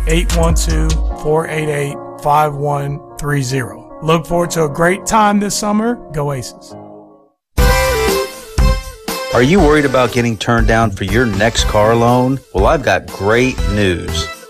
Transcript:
812-488-5130. Look forward to a great time this summer. Go Aces. Are you worried about getting turned down for your next car loan? Well, I've got great news.